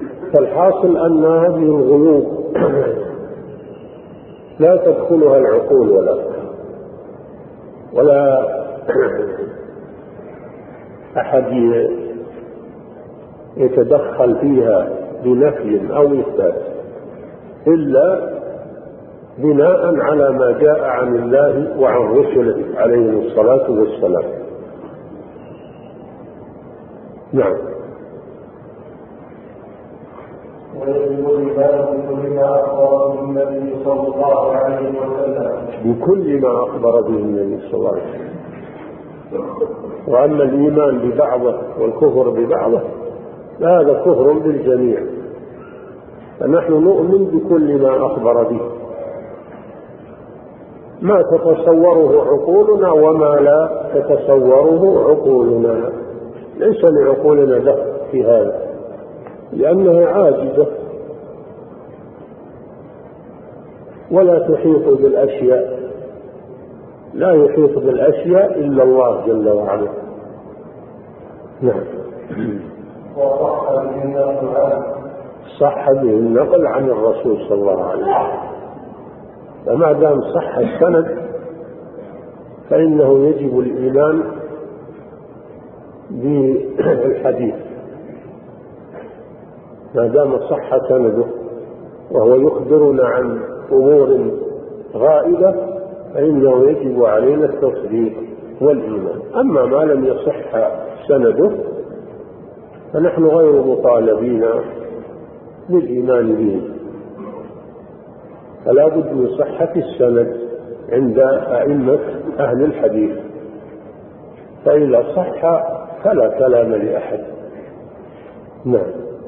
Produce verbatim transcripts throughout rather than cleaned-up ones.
فالحاصل أن هذه الغيوب لا تدخلها العقول ولا ولا أحد يتدخل فيها بنفي أو إثبات إلا بناء على ما جاء عن الله وعن رسله عليه الصلاة والسلام. نعم. ويجب الإيمان بكل ما أخبر به النبي صلى الله عليه وسلم بكل ما أخبر به النبي صلى الله عليه وسلم. وأما الإيمان ببعضه والكفر ببعضه هذا كفر بالجميع، فنحن نؤمن بكل ما أخبر به، ما تتصوره عقولنا وما لا تتصوره عقولنا، ليس لعقولنا دخل في هذا لأنها عاجزة ولا تحيط بالأشياء، لا يحيط بالأشياء إلا الله جل وعلا. نعم. صح به النقل عن الرسول صلى الله عليه وسلم، فما دام صح السند فإنه يجب الإيمان بالحديث، ما دام صح سنده وهو يخبرنا عن أمور غائبة فإنه يجب علينا التصديق والإيمان. أما ما لم يصح سنده فنحن غير مطالبين بالإيمان به، فلا بد من صحة السند عند أئمة أهل الحديث، فإذا صح فلا كلام لأحد. نعم.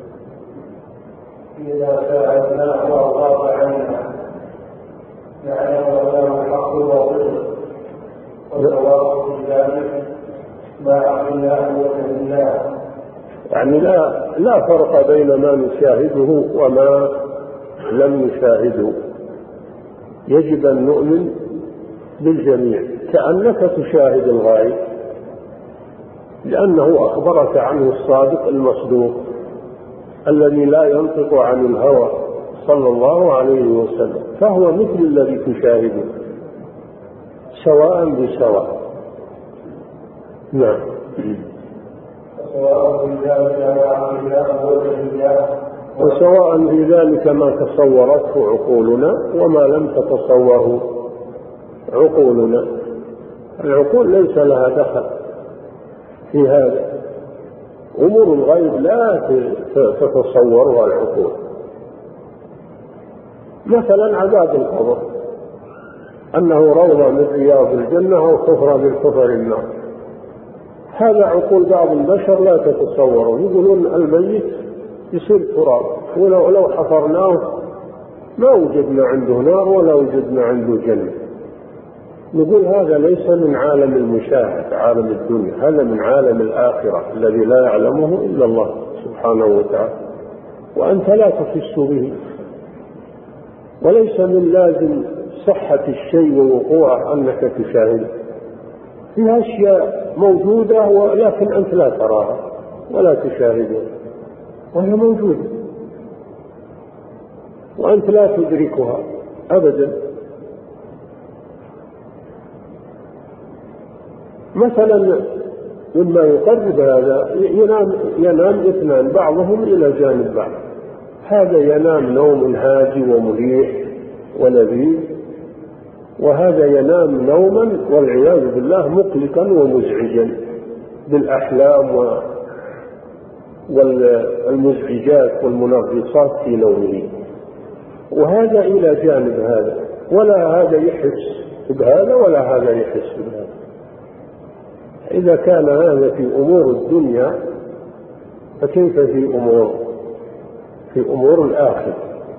إذا ساعدناه وغاب عنا نعلم أنه الحق وصدق وجواب في ذلك ما عقلناه وفهمناه. يعني لا لا فرق بين ما نشاهده وما لم نشاهده، يجب أن نؤمن بالجميع كأنك تشاهد الغائب، لأنه أخبرك عنه الصادق المصدوق الذي لا ينطق عن الهوى صلى الله عليه وسلم، فهو مثل الذي تشاهده سواء بسواء. نعم. وسواء في ذلك ما تصورته عقولنا وما لم تتصوره عقولنا، العقول ليس لها دخل في هذا، أمور الغيب لا تتصورها العقول، مثلا عذاب القبر أنه روضة من رياض الجنة أو حفرة من حفر النار، هذا عقول بعض البشر لا تتصوره، يقولون الميت يصير تراب، ولو لو حفرناه ما وجدنا عنده نار ولا وجدنا عنده جنة. نقول هذا ليس من عالم المشاهد عالم الدنيا، هذا من عالم الآخرة الذي لا يعلمه إلا الله سبحانه وتعالى، وأنت لا تحس به. وليس من لازم صحة الشيء ووقوعه أنك تشاهده، فيها أشياء موجودة ولكن أنت لا تراها ولا تشاهدها، وهي موجودة وأنت لا تدركها أبدا. مثلا مما يقرب هذا ينام, ينام اثنان بعضهم إلى جانب بعض، هذا ينام نوم هادي ومريح ولذيذ، وهذا ينام نوما والعياذ بالله مقلقا ومزعجا بالأحلام والمزعجات والمنغصات في نومه، وهذا إلى جانب هذا، ولا هذا يحس بهذا ولا هذا يحس بهذا. إذا كان هذا في أمور الدنيا فكيف في أمور في أمور الآخرة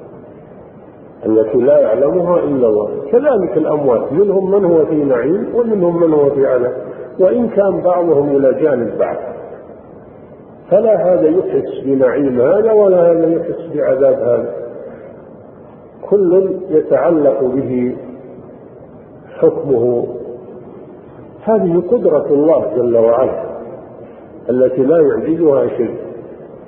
التي لا يعلمها إلا الله؟ كذلك الأموات منهم من هو في نعيم ومنهم من هو في عذاب، وإن كان بعضهم إلى جانب بعض، فلا هذا يحس بنعيم هذا ولا هذا يحس بعذاب هذا، كل يتعلق به حكمه. هذه قدرة الله جل وعلا التي لا يعجزها شيء.